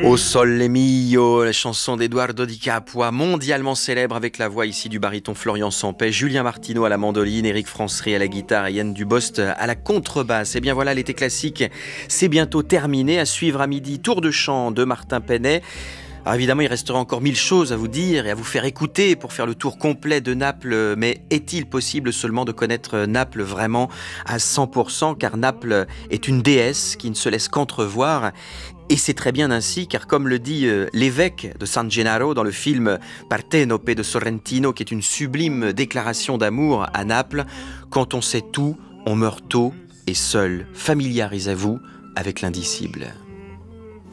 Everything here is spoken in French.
Au Sole Mio, la chanson d'Eduardo Di Capua, mondialement célèbre avec la voix ici du baryton Florian Sampey, Julien Martineau à la mandoline, Éric Franceray à la guitare et Yann Dubost à la contrebasse. Et bien voilà, l'été classique, c'est bientôt terminé. À suivre à midi, Tour de chant de Martin Penet. Alors évidemment, il restera encore 1000 choses à vous dire et à vous faire écouter pour faire le tour complet de Naples. Mais est-il possible seulement de connaître Naples vraiment à 100%? Car Naples est une déesse qui ne se laisse qu'entrevoir. Et c'est très bien ainsi, car comme le dit l'évêque de San Gennaro dans le film Partenope de Sorrentino, qui est une sublime déclaration d'amour à Naples, quand on sait tout, on meurt tôt et seul. Familiarisez-vous avec l'indicible.